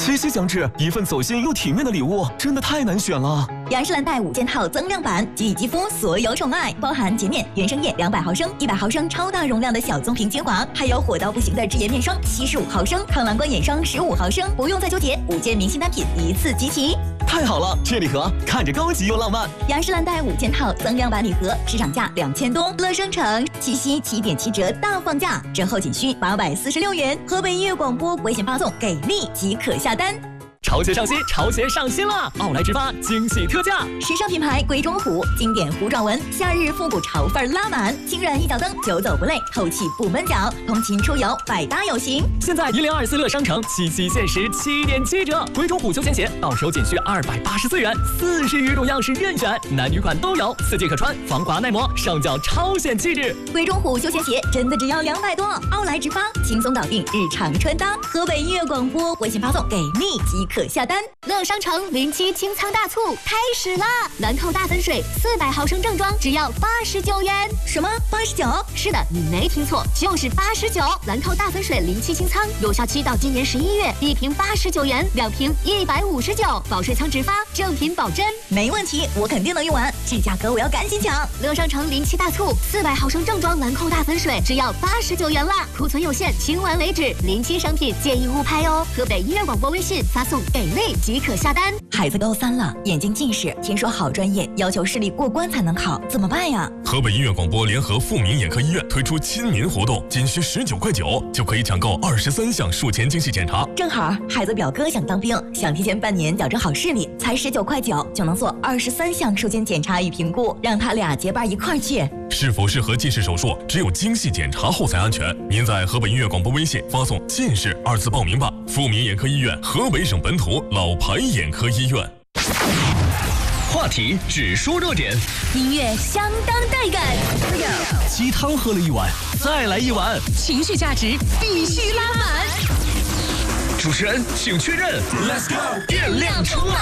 七夕将至，一份走心又体面的礼物，真的太难选了。 雅诗兰黛5件套增量版，给予肌肤所有宠爱，包含洁面、原生液200毫升、100毫升超大容量的小棕瓶精华，还有火到不行的智颜面霜75毫升、抗蓝光眼霜15毫升，不用再纠结，5件明星单品一次集齐。 太好了，这礼盒看着高级又浪漫。 雅诗兰黛5件套增量版礼盒，市场价2000多，乐商城七夕7.7折大放价，折后仅需846元。河北音乐广播微信发送给力即可下单。 潮鞋上新，潮鞋上新了！奥莱直发惊喜特价， 时尚品牌龟中虎，经典弧状纹，夏日复古潮范拉满，轻软一脚蹬，久走不累，透气不闷脚，通勤出游百搭有型。 现在1024乐商城七夕限时7.7折，龟中虎休闲鞋到手仅需284元，40余种样式任选，男女款都有，4季可穿，防滑耐磨，上脚超显气质。 龟中虎休闲鞋真的只要200多，奥莱直发轻松搞定日常穿搭。河北音乐广播微信发送给力即可下单。 乐商城07清仓大促开始啦！兰蔻大粉水400毫升正装只要89元。 什么89？ 是的，你没听错，就是89。兰蔻大粉水07清仓，有效期到今年11月，1瓶89元，2瓶159，保水仓直发，正品保真。 没问题，我肯定能用完，这价格我要赶紧抢。 乐商城07大促，400毫升正装兰蔻大粉水只要89元啦，库存有限，清完为止。07商品建议勿拍哦。河北音乐广播微信发送给力即可下单。 孩子高3了，眼睛近视，听说好专业要求视力过关才能考，怎么办呀？ 河北音乐广播联合富民眼科医院推出亲民活动，仅需19.9块就可以抢购23项术前精细检查。 正好孩子表哥想当兵，想提前半年矫正好视力，才19.9块就能做23项术前检查与评估，让他俩结伴一块儿去。 是否适合近视手术，只有精细检查后才安全。您在河北音乐广播微信发送近视2字报名吧。富民眼科医院，河北省本土老牌眼科医院。 话题只说热点， 音乐相当带感， 鸡汤喝了一碗，再来一碗， 情绪价值必须拉满。 主持人请确认 ，Let's go， 电量充满。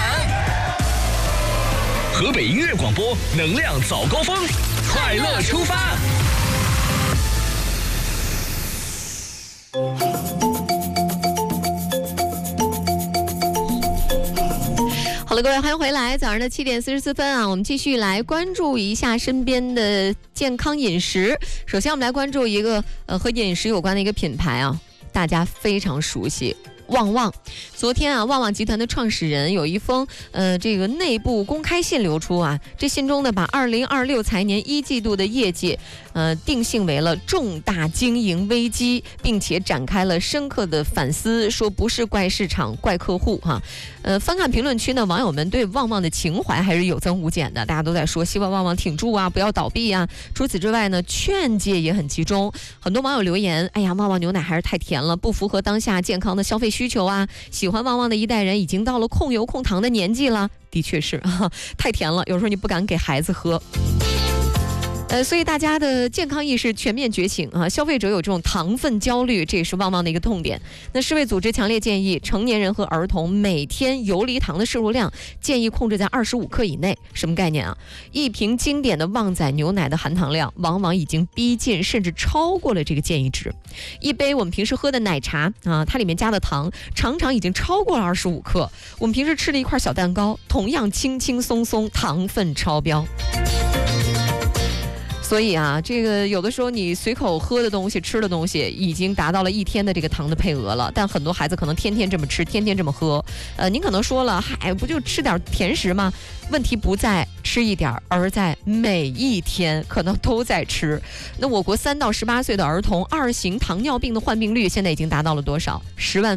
河北音乐广播能量早高峰，快乐出发。 好了，各位，欢迎回来。早上的7点44分啊，我们继续来关注一下身边的健康饮食。首先，我们来关注一个和饮食有关的一个品牌啊，大家非常熟悉。旺旺，昨天啊，旺旺集团的创始人有一封这个内部公开信流出啊，这信中呢把2026财年1季度的业绩定性为了重大经营危机，并且展开了深刻的反思，说不是怪市场怪客户哈。翻看评论区呢，网友们对旺旺的情怀还是有增无减的，大家都在说希望旺旺挺住啊，不要倒闭啊。除此之外呢，劝诫也很集中，很多网友留言，哎呀，旺旺牛奶还是太甜了，不符合当下健康的消费需求啊，喜欢旺旺的一代人已经到了控油控糖的年纪了，的确是太甜了，有时候你不敢给孩子喝。所以大家的健康意识全面觉醒啊，消费者有这种糖分焦虑，这也是旺旺的一个痛点。那世卫组织强烈建议成年人和儿童每天游离糖的摄入量建议控制在25克以内。什么概念啊？一瓶经典的旺仔牛奶的含糖量往往已经逼近甚至超过了这个建议值。一杯我们平时喝的奶茶啊，它里面加的糖常常已经超过了25克。我们平时吃的一块小蛋糕，同样轻轻松松糖分超标。所以啊，这个有的时候你随口喝的东西、吃的东西，已经达到了1天的这个糖的配额了。但很多孩子可能天天这么吃，天天这么喝。您可能说了，嗨，不就吃点甜食吗？问题不在吃一点，而在每一天可能都在吃。那我国3到18岁的儿童2型糖尿病的患病率现在已经达到了多少？10万